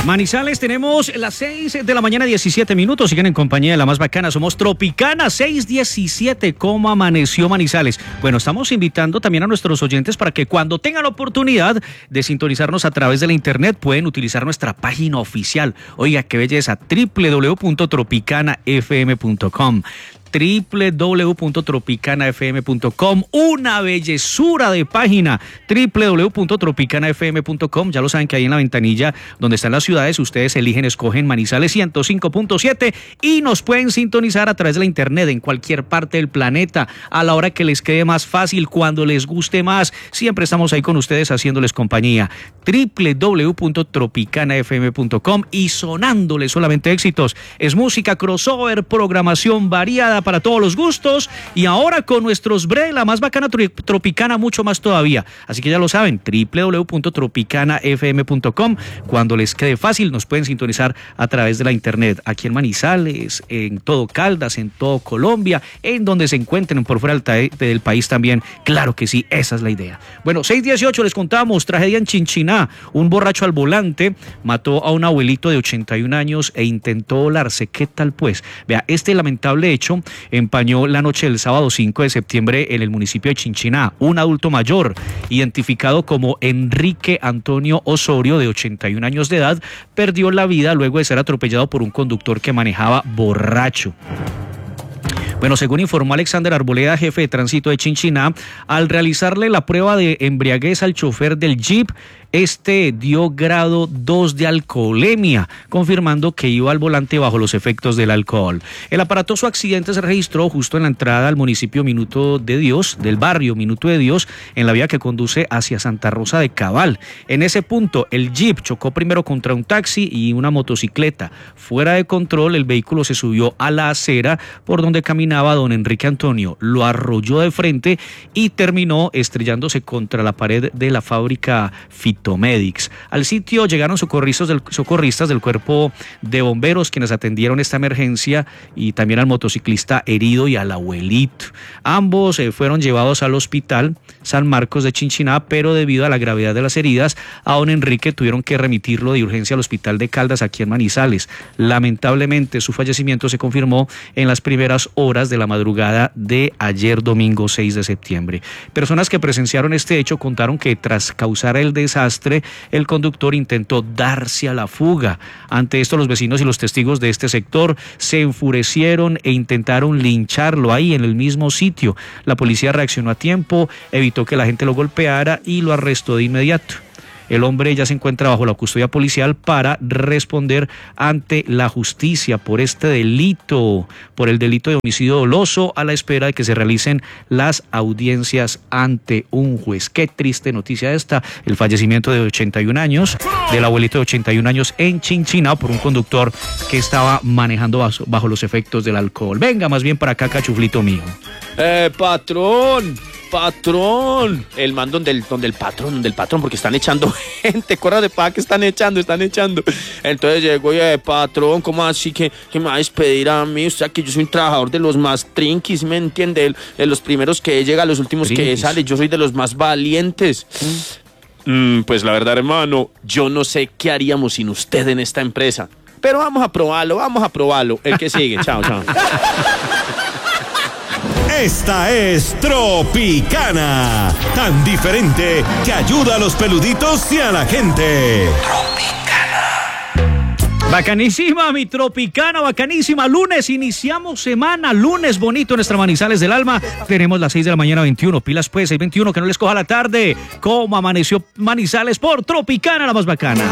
Manizales, tenemos las 6 de la mañana, 17 minutos. Siguen en compañía de la más bacana. Somos Tropicana 617. ¿Cómo amaneció Manizales? Bueno, estamos invitando también a nuestros oyentes para que cuando tengan la oportunidad de sintonizarnos a través de la internet, pueden utilizar nuestra página oficial. Oiga, qué belleza, www.tropicanafm.com. www.tropicanafm.com. Una bellezura de página, www.tropicanafm.com. Ya lo saben que ahí en la ventanilla donde están las ciudades, ustedes escogen Manizales 105.7 y nos pueden sintonizar a través de la internet en cualquier parte del planeta, a la hora que les quede más fácil, cuando les guste más. Siempre estamos ahí con ustedes haciéndoles compañía. www.tropicanafm.com y sonándoles solamente éxitos. Es música crossover, programación variada para todos los gustos, y ahora con nuestros la más bacana Tropicana, mucho más todavía. Así que ya lo saben, www.tropicanafm.com. Cuando les quede fácil, nos pueden sintonizar a través de la internet, aquí en Manizales, en todo Caldas, en todo Colombia, en donde se encuentren por fuera del país también. Claro que sí, esa es la idea. Bueno, 6:18 les contamos, tragedia en Chinchiná. Un borracho al volante mató a un abuelito de 81 años e intentó volarse. ¿Qué tal pues? Vea, este lamentable hecho empañó la noche del sábado 5 de septiembre en el municipio de Chinchiná. Un adulto mayor, identificado como Enrique Antonio Osorio, de 81 años de edad, perdió la vida luego de ser atropellado por un conductor que manejaba borracho. Bueno, según informó Alexander Arboleda, jefe de tránsito de Chinchiná, al realizarle la prueba de embriaguez al chofer del Jeep, este dio grado 2 de alcoholemia, confirmando que iba al volante bajo los efectos del alcohol. El aparatoso accidente se registró justo en la entrada al municipio Minuto de Dios, del barrio Minuto de Dios, en la vía que conduce hacia Santa Rosa de Cabal. En ese punto, el Jeep chocó primero contra un taxi y una motocicleta. Fuera de control, el vehículo se subió a la acera por donde caminaba don Enrique Antonio, lo arrolló de frente y terminó estrellándose contra la pared de la fábrica Fitomedics. Al sitio llegaron socorristas del cuerpo de bomberos, quienes atendieron esta emergencia, y también al motociclista herido y al abuelito. Ambos fueron llevados al hospital San Marcos de Chinchiná, pero debido a la gravedad de las heridas, a don Enrique tuvieron que remitirlo de urgencia al hospital de Caldas, aquí en Manizales. Lamentablemente, su fallecimiento se confirmó en las primeras horas de la madrugada de ayer domingo 6 de septiembre. Personas que presenciaron este hecho contaron que tras causar el desastre, el conductor intentó darse a la fuga. Ante esto, los vecinos y los testigos de este sector se enfurecieron e intentaron lincharlo ahí en el mismo sitio. La policía reaccionó a tiempo, evitó que la gente lo golpeara y lo arrestó de inmediato. El hombre ya se encuentra bajo la custodia policial para responder ante la justicia por este delito, por el delito de homicidio doloso, a la espera de que se realicen las audiencias ante un juez. Qué triste noticia esta, el fallecimiento de 81 años, del abuelito de 81 años en Chinchiná por un conductor que estaba manejando bajo los efectos del alcohol. Venga, más bien para acá, cachuflito mío. Patrón, el man donde el patrón, porque están echando gente, córrale pa' que están echando. Entonces llegó y patrón, ¿cómo así que me va a despedir a mí? O sea, que yo soy un trabajador de los más trinquis, ¿me entiende? De los primeros que llega, los últimos que sale, yo soy de los más valientes. Pues la verdad, hermano, yo no sé qué haríamos sin usted en esta empresa, pero vamos a probarlo. El que sigue, chao. Esta es Tropicana, tan diferente que ayuda a los peluditos y a la gente. Tropicana. Bacanísima, mi Tropicana, bacanísima. Lunes, iniciamos semana, lunes bonito en nuestra Manizales del Alma. Tenemos las 6 de la mañana, 21. Pilas pues, 6:21, que no les coja la tarde. ¿Cómo amaneció Manizales por Tropicana, la más bacana?